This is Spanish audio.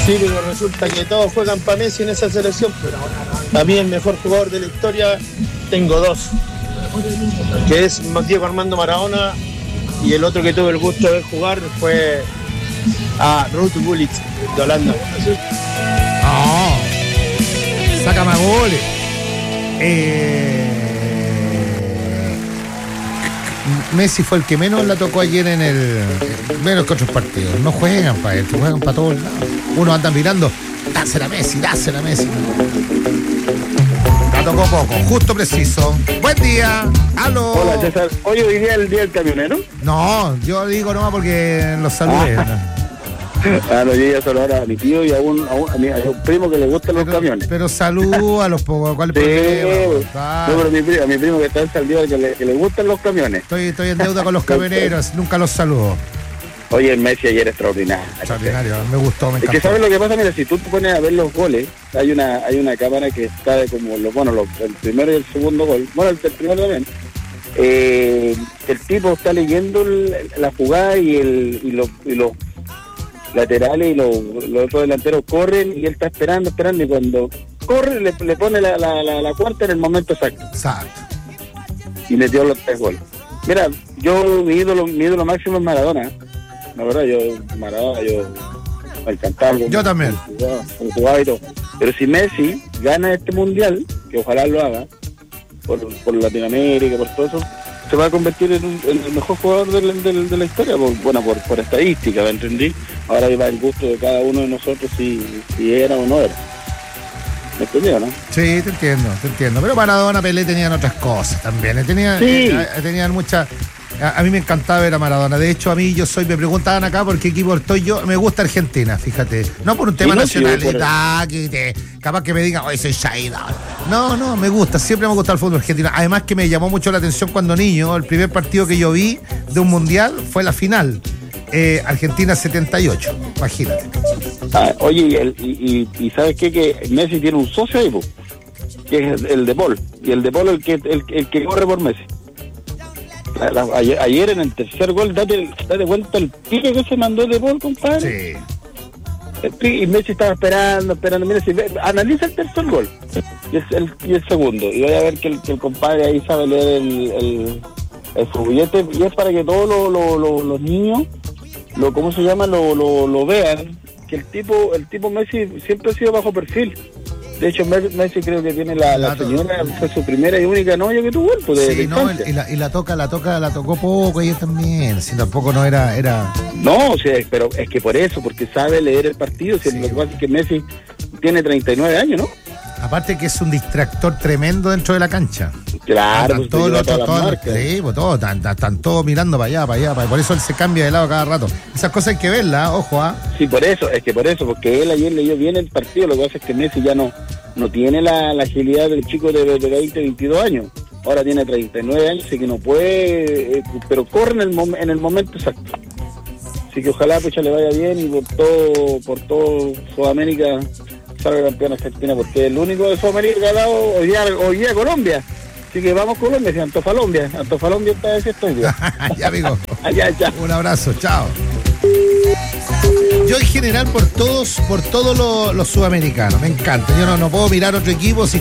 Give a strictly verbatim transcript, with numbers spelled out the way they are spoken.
Sí, pero resulta que todos juegan para Messi en esa selección, pero a mí el mejor jugador de la historia tengo dos, que es Diego Armando Maradona, y el otro que tuve el gusto de jugar fue a Ruud Gullit de Holanda. Oh, saca más goles. Eh, Messi fue el que menos la tocó ayer en el. Menos que otros partidos. No juegan para él, juegan para todos lados. Uno anda mirando, dásela a Messi, dásela a Messi. La tocó poco, justo preciso. Buen día, aló. Hola César, ¿hoy hoy día es el día del camionero? No, yo digo nomás porque los saludé. Ah. ¿no? Ah, no, yo iba a saludar a mi tío y a un, a un, a mi, a un primo que le gustan pero, los camiones. Pero saludo a los pocos, ¿cuál es el Sí, problema? no, pero mi primo, a mi primo que está en Saldívar que le, que le gustan los camiones. Estoy, estoy en deuda con los camioneros, nunca los saludo. Oye, el Messi ayer extraordinario. Extraordinario, me gustó, me Es encantó. que sabes lo que pasa, mira, si tú te pones a ver los goles, hay una hay una cámara que está de como los, bueno, los, el primero y el segundo gol, bueno, el, el primero también. Eh, el tipo está leyendo el, la jugada y el y los y los laterales y los, los otros delanteros corren y él está esperando, esperando y cuando corre le, le pone la, la, la, la cuarta en el momento exacto. Exacto. Y metió los tres goles. Mira, yo mi ídolo, mi ídolo máximo es Maradona. La verdad, yo, Maradona, yo me encantaba. Yo también. Jugaba, jugaba y todo. Pero si Messi gana este mundial, que ojalá lo haga, por, por Latinoamérica, por todo eso, se va a convertir en, un, en el mejor jugador de, de, de la historia, por, bueno, por, por estadística, ¿me entendí? Ahora va el gusto de cada uno de nosotros si, si era o no era. ¿Me entendió, no? Sí, te entiendo, te entiendo. Pero Maradona, Pelé tenían otras cosas también. Tenían, Sí. eh, tenían muchas. A, a mí me encantaba ver a Maradona. De hecho, a mí yo soy, me preguntaban acá por qué equipo estoy yo. Me gusta Argentina, fíjate. No por un tema no, nacional, sí, por el- ah, que te- capaz que me digan, oye, soy Shaida. No, no, me gusta, siempre me gusta el fútbol argentino. Además que me llamó mucho la atención cuando niño, el primer partido que yo vi de un mundial fue la final. Eh, Argentina setenta y ocho, imagínate. Ah, oye, y, el, y, y, y ¿sabes qué? Que Messi tiene un socio ahí, po, que es el de Paul. Y el de Paul es el que, el, el que corre por Messi. La- la- ayer, ayer en el tercer gol, date, date cuenta el pique que se mandó de Paul, compadre. Sí. El pique, y Messi estaba esperando, esperando. Mira, si ve, analiza el tercer gol y el, el, y el segundo. Y voy a ver que el, que el compadre ahí sabe leer el, el, el su billete. Y es para que todos lo, lo, lo, los niños, lo ¿cómo se llama? Lo, lo, lo vean. Que el tipo, el tipo Messi siempre ha sido bajo perfil. De hecho, Messi creo que tiene la, la señora, fue su primera y única novia que tuvo, pues, de, Sí, de no, infancia. y la, y la toca, la toca, la tocó poco ella también. Si tampoco no era, era. No, o sea, pero es que por eso, porque sabe leer el partido. Si Sí. Lo que pasa es que Messi tiene treinta y nueve años, ¿no? Aparte que es un distractor tremendo dentro de la cancha. Claro, Están pues, todos lleva los todas otros, las todos, marcas. sí, pues todos, están, están todos mirando para allá, para allá, para allá. Por eso él se cambia de lado cada rato. Esas cosas hay que verlas, ojo, ¿ah? Sí, por eso, es que por eso, porque él ayer leyó bien el partido. Lo que pasa es que Messi ya no no tiene la, la agilidad del chico de, de veinte, veintidós años. Ahora tiene treinta y nueve años, así que no puede, eh, pero corre en el, mom- en el momento exacto. Así que ojalá pues ya le vaya bien y por todo por todo Sudamérica salga campeón Argentina, porque es el único de Sudamérica que ha dado hoy día, hoy día Colombia. Así que vamos Colombia, si Antofalombia. Antofalombia está de fiesta hoy día. Ya, amigo. Allá, ya. Un abrazo, chao. Yo en general por todos, por todos los, los sudamericanos, me encanta. Yo no, no puedo mirar otro equipo si